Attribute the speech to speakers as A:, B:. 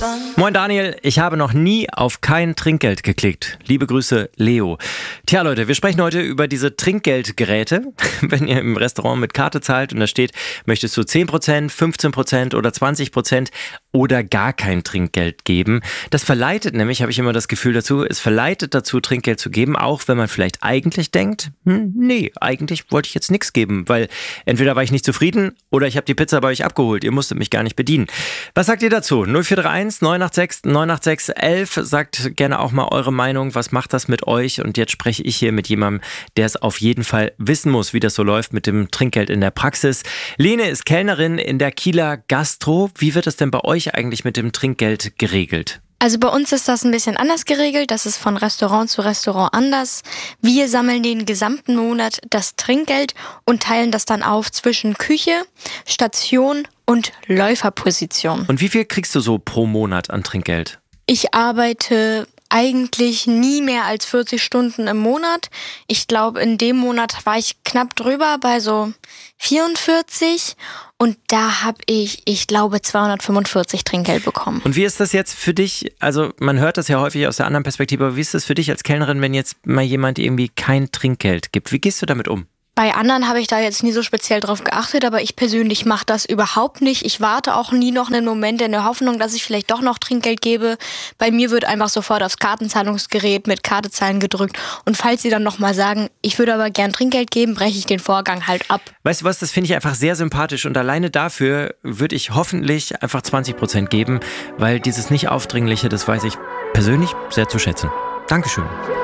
A: Moin Daniel, ich habe noch nie auf kein Trinkgeld geklickt. Liebe Grüße, Leo. Tja Leute, wir sprechen heute über diese Trinkgeldgeräte. Wenn ihr im Restaurant mit Karte zahlt und da steht, möchtest du 10%, 15% oder 20% oder gar kein Trinkgeld geben. Das verleitet nämlich, habe ich immer das Gefühl dazu, es verleitet dazu, Trinkgeld zu geben, auch wenn man vielleicht eigentlich denkt, nee, eigentlich wollte ich jetzt nichts geben, weil entweder war ich nicht zufrieden oder ich habe die Pizza bei euch abgeholt, ihr musstet mich gar nicht bedienen. Was sagt ihr dazu? 0431 986 986 11, sagt gerne auch mal eure Meinung, was macht das mit euch? Und jetzt spreche ich hier mit jemandem, der es auf jeden Fall wissen muss, wie das so läuft mit dem Trinkgeld in der Praxis. Lene ist Kellnerin in der Kieler Gastro. Wie wird es denn bei euch eigentlich mit dem Trinkgeld geregelt?
B: Also bei uns ist das ein bisschen anders geregelt, das ist von Restaurant zu Restaurant anders. Wir sammeln den gesamten Monat das Trinkgeld und teilen das dann auf zwischen Küche, Station und Läuferposition.
A: Und wie viel kriegst du so pro Monat an Trinkgeld?
B: Ich arbeite eigentlich nie mehr als 40 Stunden im Monat. Ich glaube, in dem Monat war ich knapp drüber bei so 44 und da habe ich glaube, 245 Trinkgeld bekommen.
A: Und wie ist das jetzt für dich? Also man hört das ja häufig aus der anderen Perspektive, aber wie ist das für dich als Kellnerin, wenn jetzt mal jemand irgendwie kein Trinkgeld gibt? Wie gehst du damit um?
B: Bei anderen habe ich da jetzt nie so speziell drauf geachtet, aber ich persönlich mache das überhaupt nicht. Ich warte auch nie noch einen Moment in der Hoffnung, dass ich vielleicht doch noch Trinkgeld gebe. Bei mir wird einfach sofort aufs Kartenzahlungsgerät mit Karte zahlen gedrückt. Und falls sie dann nochmal sagen, ich würde aber gern Trinkgeld geben, breche ich den Vorgang halt ab.
A: Weißt du was, das finde ich einfach sehr sympathisch und alleine dafür würde ich hoffentlich einfach 20% geben, weil dieses nicht Aufdringliche, das weiß ich persönlich sehr zu schätzen. Dankeschön.